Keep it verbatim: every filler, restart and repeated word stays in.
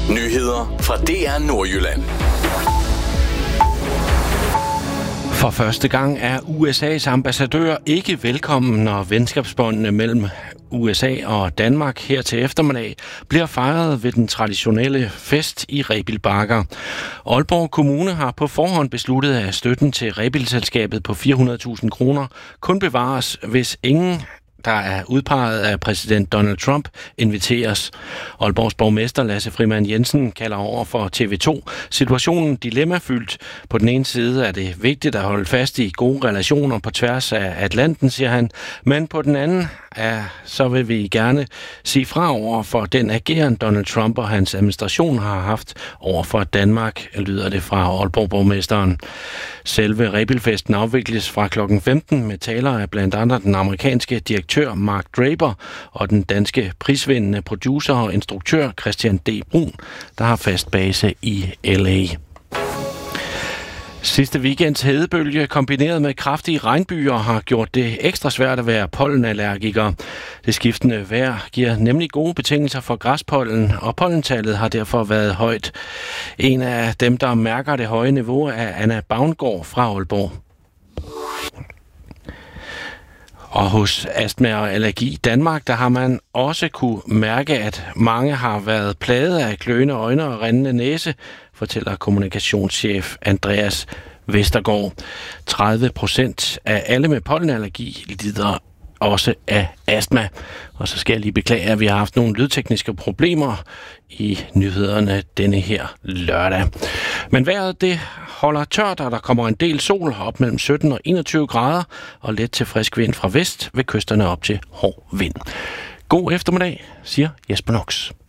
Nyheder fra D R Nordjylland. For første gang er U S A's ambassadør ikke velkommen, når venskabsbåndene mellem U S A og Danmark her til eftermiddag bliver fejret ved den traditionelle fest i Rebild Bakker. Aalborg Kommune har på forhånd besluttet, at støtten til Rebild-selskabet på fire hundrede tusind kroner kun bevares, hvis ingen der er udpeget af præsident Donald Trump, inviteres. Aalborgs borgmester Lasse Frimann Jensen kalder over for T V to situationen dilemmafyldt. På den ene side er det vigtigt at holde fast i gode relationer på tværs af Atlanten, siger han, men på den anden er, så vil vi gerne sige fra over for den ageren Donald Trump og hans administration har haft over for Danmark, lyder det fra Aalborg-borgmesteren. Selve Rebildfesten afvikles fra klokken femten med taler af blandt andet den amerikanske direktør Mark Draper og den danske prisvindende producer og instruktør Christian D. Brun, der har fast base i L A. Sidste weekends hedebølge kombineret med kraftige regnbyger har gjort det ekstra svært at være pollenallergiker. Det skiftende vejr giver nemlig gode betingelser for græspollen, og pollentallet har derfor været højt. En af dem, der mærker det høje niveau, er Anna Bavngård fra Aalborg. Og hos Astma og Allergi Danmark, der har man også kunne mærke, at mange har været plaget af kløende øjne og rindende næse, fortæller kommunikationschef Andreas Vestergaard. tredive procent af alle med pollenallergi lider også af astma. Og så skal jeg lige beklage, at vi har haft nogle lydtekniske problemer i nyhederne denne her lørdag. Men vejret, det holder tørt, og der kommer en del sol op mellem sytten og enogtyve grader, og let til frisk vind fra vest ved kysterne op til hård vind. God eftermiddag, siger Jesper Nox.